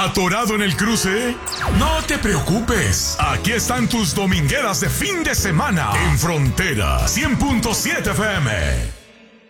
¿Atorado en el cruce? No te preocupes. Aquí están tus domingueras de fin de semana en Frontera 100.7 FM.